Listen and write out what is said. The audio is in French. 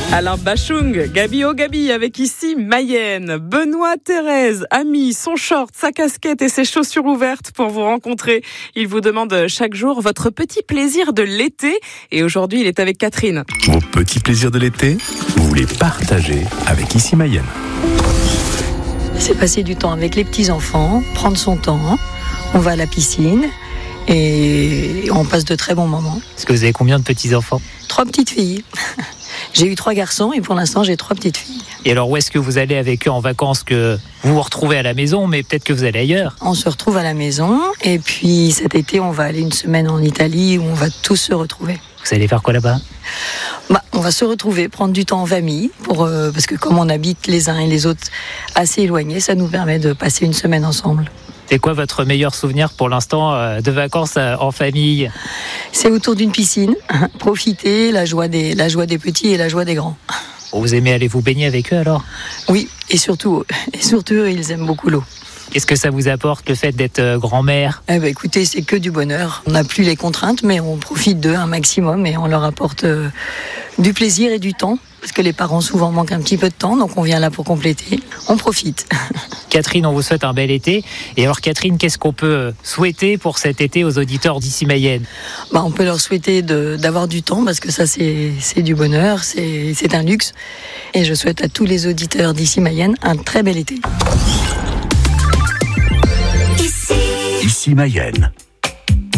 Alain Bachung, Gabi oh Gabi avec ici Mayenne. Benoît Thérèse a mis son short, sa casquette et ses chaussures ouvertes pour vous rencontrer. Il vous demande chaque jour votre petit plaisir de l'été. Et aujourd'hui, il est avec Catherine. Vos petits plaisirs de l'été, vous les partagez avec ici Mayenne. C'est passer du temps avec les petits-enfants, prendre son temps. On va à la piscine et on passe de très bons moments. Est-ce que vous avez combien de petits-enfants ? 3 petites filles. J'ai eu 3 garçons et pour l'instant j'ai 3 petites filles. Et alors où est-ce que vous allez avec eux en vacances, que vous vous retrouvez à la maison, mais peut-être que vous allez ailleurs ? On se retrouve à la maison et puis cet été on va aller une semaine en Italie où on va tous se retrouver. Vous allez faire quoi là-bas ? On va se retrouver, prendre du temps en famille, parce que comme on habite les uns et les autres assez éloignés, ça nous permet de passer une semaine ensemble. C'est quoi votre meilleur souvenir pour l'instant de vacances en famille ? C'est autour d'une piscine, profiter, la joie des petits et la joie des grands. Vous aimez aller vous baigner avec eux alors ? Oui, et surtout ils aiment beaucoup l'eau. Qu'est-ce que ça vous apporte le fait d'être grand-mère ? Écoutez, c'est que du bonheur. On n'a plus les contraintes, mais on profite d'eux un maximum et on leur apporte du plaisir et du temps. Parce que les parents souvent manquent un petit peu de temps, donc on vient là pour compléter. On profite. Catherine, on vous souhaite un bel été. Et alors Catherine, qu'est-ce qu'on peut souhaiter pour cet été aux auditeurs d'ici Mayenne ? On peut leur souhaiter d'avoir du temps, parce que ça c'est du bonheur, c'est un luxe. Et je souhaite à tous les auditeurs d'ici Mayenne un très bel été. Ici Mayenne.